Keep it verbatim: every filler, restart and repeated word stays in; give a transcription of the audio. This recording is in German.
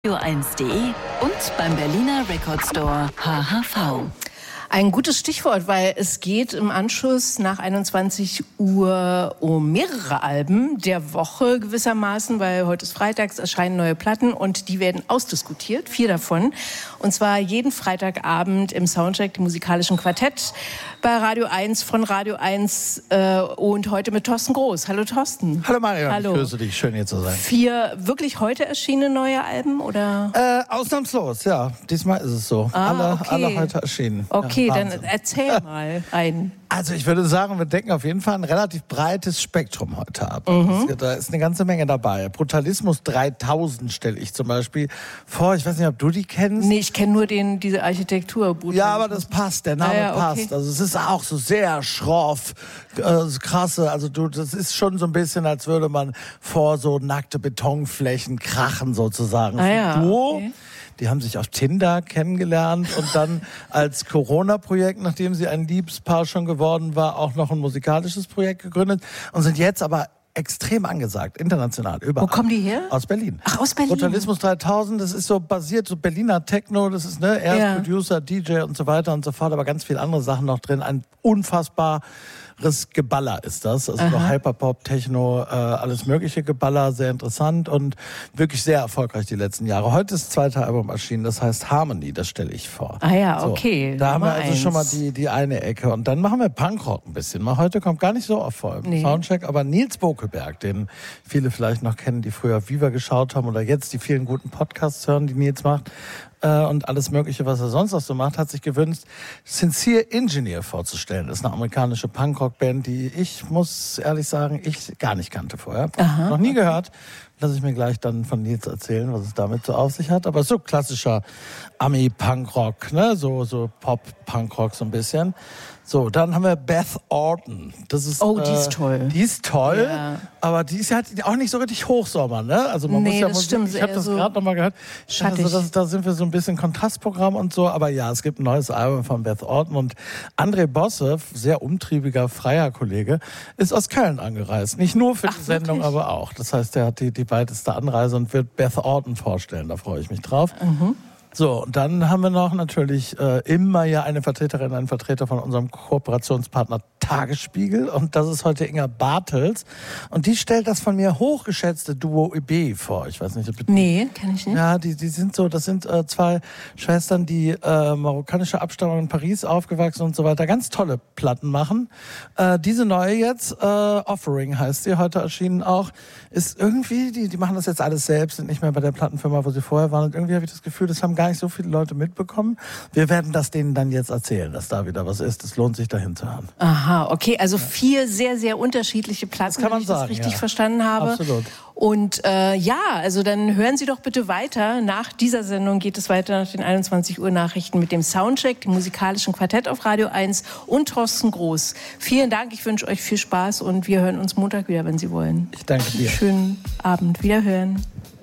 radio eins punkt de und beim Berliner Record Store H H V. Ein gutes Stichwort, weil es geht im Anschluss nach einundzwanzig Uhr um mehrere Alben der Woche gewissermaßen, weil heute ist Freitags, erscheinen neue Platten und die werden ausdiskutiert, vier davon. Und zwar jeden Freitagabend im Soundcheck, dem musikalischen Quartett bei Radio eins, von Radio eins äh, und heute mit Thorsten Groß. Hallo Thorsten. Hallo Marion, Hallo. Ich grüße dich, schön hier zu sein. Vier wirklich heute erschienene neue Alben, oder? Äh, ausnahmslos, ja. Diesmal ist es so. Ah, alle, okay. alle heute erschienen. Okay, ja, dann erzähl mal einen. Also ich würde sagen, wir decken auf jeden Fall ein relativ breites Spektrum heute ab. Mhm. Es, da ist eine ganze Menge dabei. Brutalismus dreitausend stelle ich zum Beispiel vor. Ich weiß nicht, ob du die kennst. Nee, ich kenne nur den, diese Architektur. Ja, aber das passt, der Name ah, ja, okay. passt. Also es ist auch so sehr schroff, äh, krasse. Also du, das ist schon so ein bisschen, als würde man vor so nackte Betonflächen krachen sozusagen. Ah, ja, Duo. okay. Die haben sich auf Tinder kennengelernt und dann als Corona-Projekt, nachdem sie ein Liebespaar schon geworden war, auch noch ein musikalisches Projekt gegründet und sind jetzt aber extrem angesagt, international, überall. Wo kommen die her? Aus Berlin. Ach, aus Berlin. Brutalismus dreitausend, das ist so basiert, so Berliner Techno, das ist, ne, er ist Ja. Producer, D J und so weiter und so fort, aber ganz viele andere Sachen noch drin. Ein unfassbares Geballer ist das, also so Hyperpop, Techno, äh, alles mögliche Geballer, sehr interessant und wirklich sehr erfolgreich die letzten Jahre. Heute ist das zweite Album erschienen, das heißt Harmony, das stelle ich vor. Ah ja, So, okay. da haben wir Nummer also eins. schon mal die, die eine Ecke und dann machen wir Punkrock ein bisschen. Mal heute kommt gar nicht so oft vor im Nee. Soundcheck, aber Nils Bokelberg, den viele vielleicht noch kennen, die früher Viva geschaut haben oder jetzt die vielen guten Podcasts hören, die Nils macht, äh, und alles Mögliche, was er sonst noch so macht, hat sich gewünscht, Sincere Engineer vorzustellen. Das ist eine amerikanische Punkrock-Band, die ich, muss ehrlich sagen, ich gar nicht kannte vorher. Aha, noch nie gehört. Lass ich mir gleich dann von Nils erzählen, was es damit so auf sich hat. Aber so klassischer Ami-Punkrock, ne? So, so Pop-Punkrock so ein bisschen. So, dann haben wir Beth Orton. Das ist, Oh, die äh, ist toll. Die ist toll, Ja. aber die ist ja halt auch nicht so richtig Hochsommer, ne? Also man Nee, muss ja das Musik, stimmt, ich habe eher das so gerade nochmal gehört. Ich dachte schattig. so, das, da sind wir so ein bisschen Kontrastprogramm und so, aber ja, es gibt ein neues Album von Beth Orton und André Bosse, sehr umtriebiger, freier Kollege, ist aus Köln angereist. Nicht nur für Ach, die Sendung, wirklich? aber auch. Das heißt, er hat die, die weiteste Anreise und wird Beth Orton vorstellen, da freue ich mich drauf. Mhm. So, und dann haben wir noch natürlich äh, immer ja eine Vertreterin, einen Vertreter von unserem Kooperationspartner Tagesspiegel. Und das ist heute Inga Bartels. Und die stellt das von mir hochgeschätzte Duo E B vor. Ich weiß nicht, ob du... Nee, kenn ich nicht. Ja, die, die sind so, das sind äh, zwei Schwestern, die äh, marokkanische Abstammung in Paris aufgewachsen und so weiter, ganz tolle Platten machen. Äh, diese neue jetzt, äh, Offering heißt sie, heute erschienen auch, ist irgendwie, die, die machen das jetzt alles selbst, sind nicht mehr bei der Plattenfirma, wo sie vorher waren. Und irgendwie habe ich das Gefühl, das haben gar nicht so viele Leute mitbekommen. Wir werden das denen dann jetzt erzählen, dass da wieder was ist. Es lohnt sich, dahin zu hören. Aha, okay, also vier sehr, sehr unterschiedliche Platten, Das kann man wenn ich das sagen, richtig ja. verstanden habe. Absolut. Und äh, ja, also dann hören Sie doch bitte weiter. Nach dieser Sendung geht es weiter nach den einundzwanzig Uhr Nachrichten mit dem Soundcheck, dem musikalischen Quartett auf Radio eins und Thorsten Groß. Vielen Dank, ich wünsche euch viel Spaß und wir hören uns Montag wieder, wenn Sie wollen. Ich danke dir. Schönen Abend, wiederhören.